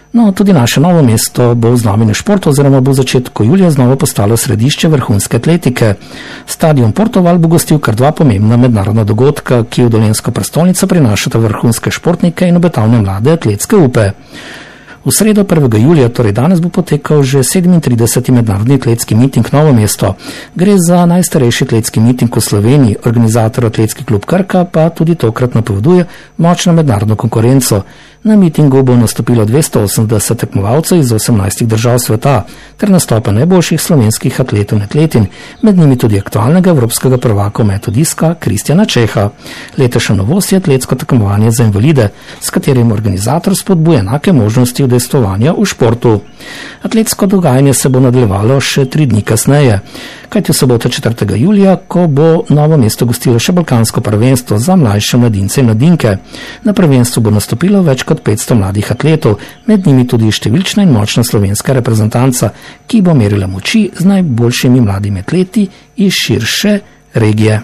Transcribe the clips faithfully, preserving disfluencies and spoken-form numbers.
No, tudi naše Novo mesto bo v znamenju športa oziroma bo v začetku julija znova postalo središče vrhunske atletike. Stadion Portoval bo gostil kar dva pomembna mednarodna dogodka, ki v dolenjsko prestolnico prinašata vrhunske športnike in obetavne mlade atletske upe. V sredo prvega julija, torej danes, bo potekal že sedemintrideseti mednarodni atletski miting Novo mesto. Gre za najstarejši atletski miting v Sloveniji, organizator Atletski klub Krka pa tudi tokrat napoveduje močno mednarodno konkurenco. Na mitingu bo nastopilo dvesto osemdeset tekmovalcev iz osemnajstih držav sveta ter nastope najboljših slovenskih atletov in atletin, med njimi tudi aktualnega evropskega prvaka v metu diska Kristjana Čeha. Letošnja novost je atletsko tekmovanje za invalide, s katerim organizator spodbuja enake možnosti udejstvovanja v športu. Atletsko dogajanje se bo nadaljevalo še tri dni kasneje, kajti v soboto četrtega julija, ko bo Novo mesto gostilo še balkansko prvenstvo za mlajše mladince in mladinke. Na prvenstvu bo nastopilo več kot petsto mladih atletov, med njimi tudi številčna in močna slovenska reprezentanca, ki bo merila moči z najboljšimi mladimi atleti iz širše regije.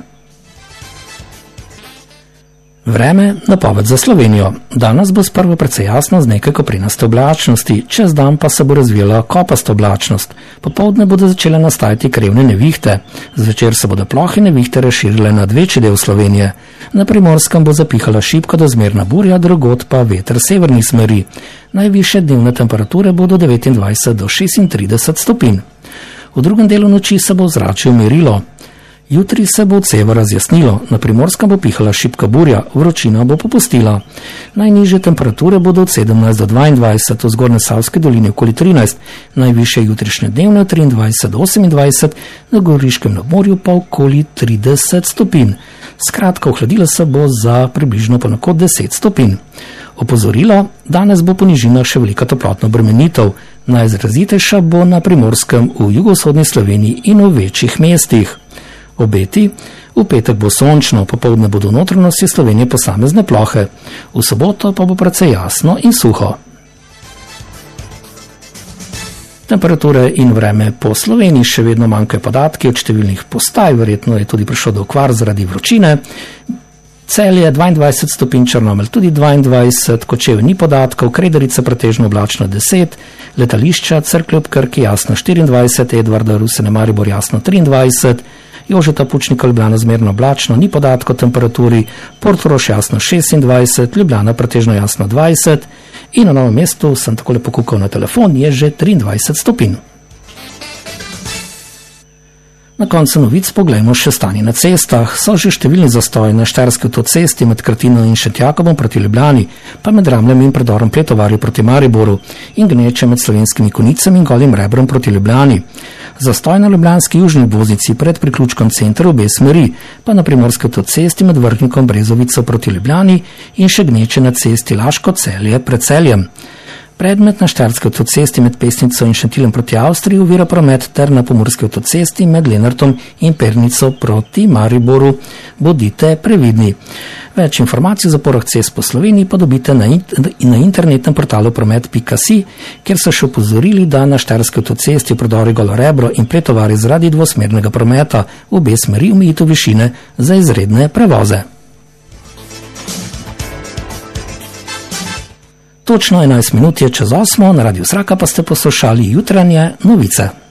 Vreme, napoved za Slovenijo. Danes bo sprva precej jasno z nekaj koprenaste oblačnosti, čez dan pa se bo razvijala kopasta oblačnost. Popoldne bodo začele nastajati krevne nevihte. Zvečer se bodo plohe nevihte razširile na večji del Slovenije. Na Primorskem bo zapihala šibka do zmerna burja, drugod pa veter severnih smeri. Najvišje dnevne temperature bodo devetindvajset do šestintrideset stopinj. V drugem delu noči se bo v zraku umirilo. Jutri se bo od severa razjasnilo, na Primorskem bo pihala šibka burja, vročina bo popustila. Najnižje temperature bodo od sedemnajst do dvaindvajset, v zgornje Savski dolini okoli trinajst, najvišje jutrišnje dnevne od triindvajset do osemindvajset, na Goriškem obmorju pa okoli trideset stopinj. Skratka, ohladilo se bo za približno ponekod deset stopinj. Opozorilo, danes bo po nižinah še velika toplotna obremenitev, najizrazitejša bo na Primorskem, v jugovzhodni Sloveniji in v večjih mestih. Obeti, v petek bo sončno, popoldne bodo v notranjosti Slovenije posamezne plohe, v soboto pa bo precej jasno in suho. Temperature in vreme po Sloveniji še vedno manjkajo podatki od številnih postaj, verjetno je tudi prišlo do okvar zaradi vročine. Celje dvaindvajset stopinj, Črnomelj tudi dvaindvajset, Kočevje ni podatkov, Kredarica pretežno oblačno deset, letališča Cerklje ob Krki jasno štiriindvajset, Edvarda Rusene Maribor jasno triindvajset, Jožeta Pučnika Ljubljana zmerno oblačno, ni podatkov o temperaturi, Portorož jasno šestindvajset, Ljubljana pretežno jasno dvajset in na Novem mestu, sem takole pokukal na telefon, je že triindvajset stopinj. Na koncu novic poglejmo še stanje na cestah. So že številni zastoji na štajerski avtocesti med Krtino in Šentjakobom proti Ljubljani, pa med Ramljem in predorom Pletovarju proti Mariboru in gneče med Slovenskimi Konicami in Golim Rebrom proti Ljubljani. Zastoj na ljubljanski južni obvoznici pred priključkom centra obe smeri, pa na primorski avtocesti med Vrhnikom Brezovico proti Ljubljani in še gneče na cesti Laško-Celje pred Celjem. Predmet na štajerski avtocesti med Pesnico in Šentiljem proti Avstriji ovira promet ter na pomurski avtocesti med Lenartom in Pernico proti Mariboru. Bodite previdni. Več informacij o zaporah cest po Sloveniji pa dobite na, na internetnem portalu promet pika si, kjer so še opozorili, da na štajerski avtocesti v predori Golo Rebro in Pletovarju zaradi dvosmernega prometa v obe smeri omejitev višine za izredne prevoze. Točno enajst minut je čez osmo, na Radiu Sraka pa ste poslušali jutranje novice.